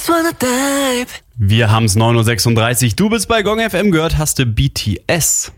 Wir haben es 9.36 Uhr. Du bist bei Gong FM, gehört hast du BTS.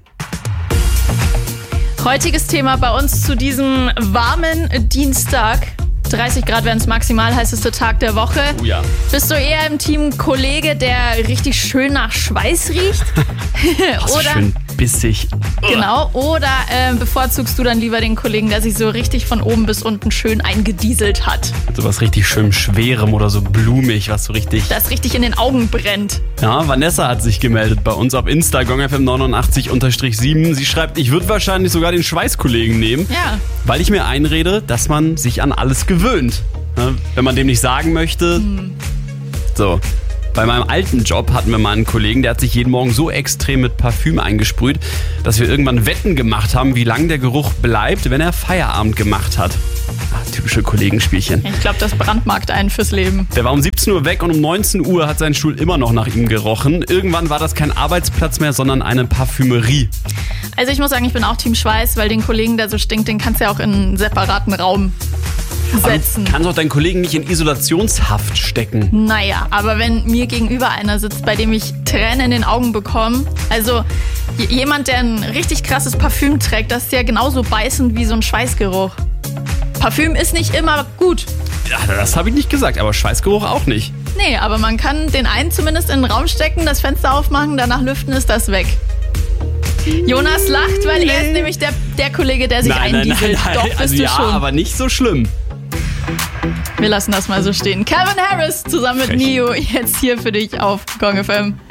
Heutiges Thema bei uns zu diesem warmen Dienstag. 30 Grad werden es maximal, heißester Tag der Woche. Oh ja. Bist du eher im Team Kollege, der richtig schön nach Schweiß riecht? Oder schön bissig. Genau. Oder bevorzugst du dann lieber den Kollegen, der sich so richtig von oben bis unten schön eingedieselt hat? So was richtig schön Schwerem oder so blumig, was so richtig... Das richtig in den Augen brennt. Ja, Vanessa hat sich gemeldet bei uns auf Insta, GongFM89_7. Sie schreibt, ich würde wahrscheinlich sogar den Schweißkollegen nehmen, Ja. weil ich mir einrede, dass man sich an alles gewöhnt. Ja, wenn man dem nicht sagen möchte. So. Bei meinem alten Job hatten wir mal einen Kollegen, der hat sich jeden Morgen so extrem mit Parfüm eingesprüht, dass wir irgendwann Wetten gemacht haben, wie lang der Geruch bleibt, wenn er Feierabend gemacht hat. Typische Kollegenspielchen. Ich glaube, das brandmarkt einen fürs Leben. Der war um 17 Uhr weg und um 19 Uhr hat sein Stuhl immer noch nach ihm gerochen. Irgendwann war das kein Arbeitsplatz mehr, sondern eine Parfümerie. Also ich muss sagen, ich bin auch Team Schweiß, weil den Kollegen, der so stinkt, den kannst du ja auch in einen separaten Raum setzen. Kannst auch deinen Kollegen nicht in Isolationshaft stecken. Naja, aber wenn mir gegenüber einer sitzt, bei dem ich Tränen in den Augen bekomme, also jemand, der ein richtig krasses Parfüm trägt, das ist ja genauso beißend wie so ein Schweißgeruch. Parfüm ist nicht immer gut. Ja, das habe ich nicht gesagt, aber Schweißgeruch auch nicht. Nee, aber man kann den einen zumindest in den Raum stecken, das Fenster aufmachen, danach lüften, ist das weg. Jonas lacht, weil er ist nämlich der Kollege, der sich eindieselt. Doch, bist also du ja, schon. aber nicht so schlimm. Wir lassen das mal so stehen. Calvin Harris zusammen mit Frech. Neo jetzt hier für dich auf Gong FM.